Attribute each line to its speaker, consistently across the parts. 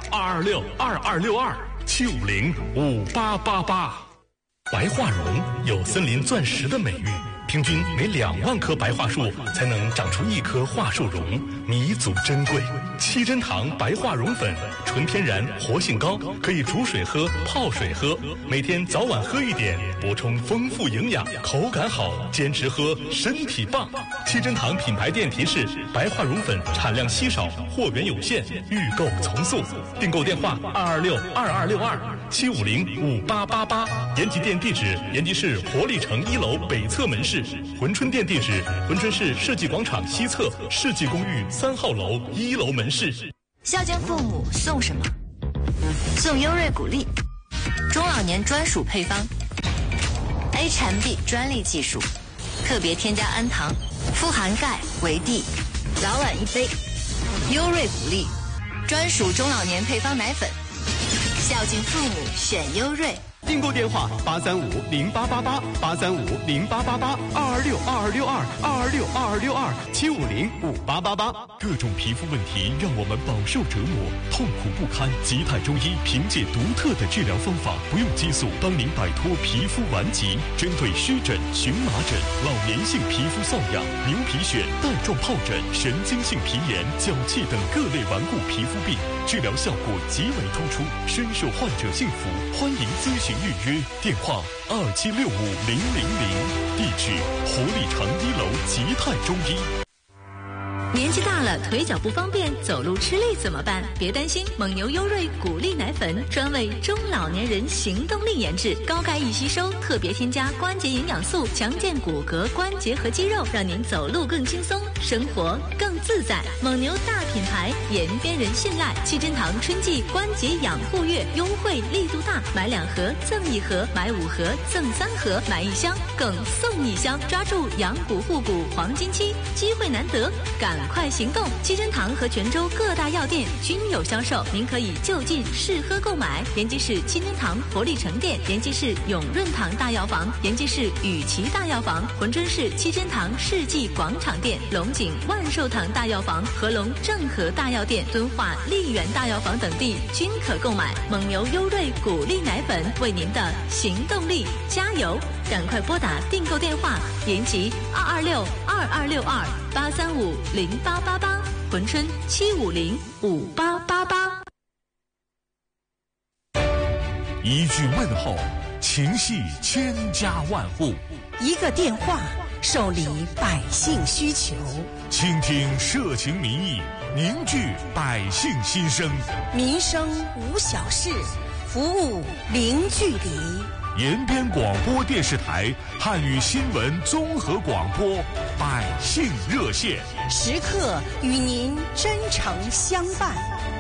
Speaker 1: 2262262，7505888。白桦榕有森林钻石的美誉，平均每2万棵白桦树才能长出1棵桦树榕，弥足珍贵。七珍堂白桦榕粉，纯天然，活性高，可以煮水喝、泡水喝，每天早晚喝一点，补充丰富营养，口感好，坚持喝，身体棒。七珍堂品牌店提示：白桦榕粉产量稀少，货源有限，预购从速。订购电话2262262，7505888。延吉店地址：延吉市活力城1楼北侧门市。珲春店地址：珲春市世纪广场西侧世纪公寓3号楼1楼门市。
Speaker 2: 孝敬父母送什么？送优瑞谷粒，中老年专属配方 ，H&B 专利技术，特别添加氨糖，富含钙、维 D， 老晚1杯。优瑞谷粒，专属中老年配方奶粉，孝敬父母选优瑞。
Speaker 3: 订购电话8350888，8350888，2262262，2262262，7505888。各种皮肤问题让我们饱受折磨，痛苦不堪。吉泰中医凭借独特的治疗方法，不用激素，帮您摆脱皮肤顽疾。针对湿疹、荨麻疹、老年性皮肤瘙痒、牛皮癣、带状疱疹、神经性皮炎、脚气等各类顽固皮肤病，治疗效果极为突出，深受患者信服。欢迎咨询预约，电话27650000，地址活力城1楼吉泰中医。
Speaker 4: 年纪大了，腿脚不方便，走路吃力怎么办？别担心，蒙牛优瑞谷粒奶粉专为中老年人行动力研制，高钙易吸收，特别添加关节营养素，强健骨骼、关节和肌肉，让您走路更轻松，生活更自在。蒙牛大品牌，延边人信赖。七珍堂春季关节养护月优惠力度大，买2盒赠1盒，买5盒赠3盒，买1箱更送1箱，抓住养骨护骨黄金期，机会难得，赶快行动！七珍堂和泉州各大药店均有销售，您可以就近试喝购买。延吉市七珍堂活力城店、延吉市永润堂大药房、延吉市雨琦大药房、珲春市七珍堂世纪广场店、龙井万寿堂大药房、合龙正和大药店、敦化丽园大药房等地均可购买。蒙牛优瑞谷粒奶粉，为您的行动力加油！赶快拨打订购电话：延吉2262262，8350888，珲春7505888。
Speaker 5: 一句问候，情系千家万户；
Speaker 6: 一个电话，受理百姓需求。
Speaker 5: 倾听社情民意，凝聚百姓心声。
Speaker 6: 民生无小事，服务零距离。
Speaker 5: 延边广播电视台汉语新闻综合广播百姓热线，
Speaker 6: 时刻与您真诚相伴。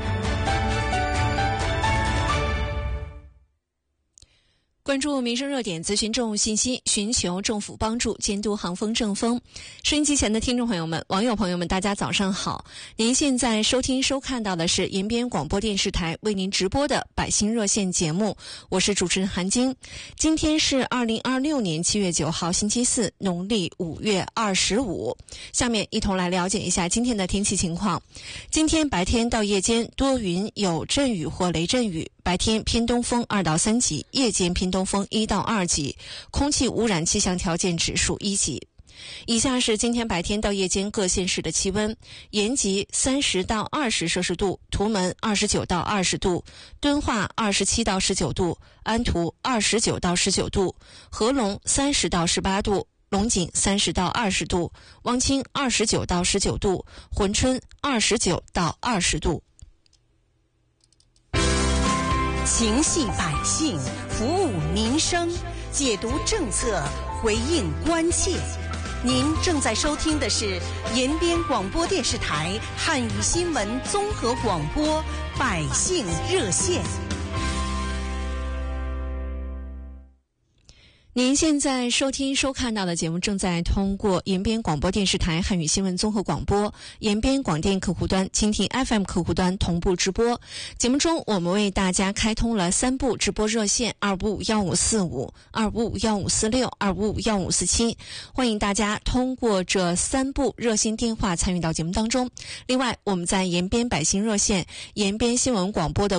Speaker 6: 关注民生热点，咨询政务信息，寻求政府帮助，监督行风政风。收音机前的听众朋友们、网友朋友们，大家早上好！您现在收听收看到的是延边广播电视台为您直播的百姓热线节目，我是主持人韩晶。今天是2026年7月9号星期四，农历5月25。下面一同来了解一下今天的天气情况。今天白天到夜间多云，有阵雨或雷阵雨，白天偏东风2到3级，夜间偏东风1到2级，空气污染气象条件指数1级。以下是今天白天到夜间各县市的气温：延吉30到20摄氏度，图门29到20度，敦化27到19度，安图29到19度，合龙30到18度，龙井30到20度，汪清29到19度，珲春29到20度。情系百姓，服务民生，解读政策，回应关切。您正在收听的是延边广播电视台汉语新闻综合广播百姓热线。您现在收听收看到的节目正在通过延边广播电视台汉语新闻综合广播、延边广电客户端、蜻蜓 FM 客户端同步直播。节目中我们为大家开通了3部直播热线：2551545、2551546、2551547，欢迎大家通过这3部热线电话参与到节目当中。另外，我们在延边百姓热线、延边新闻广播的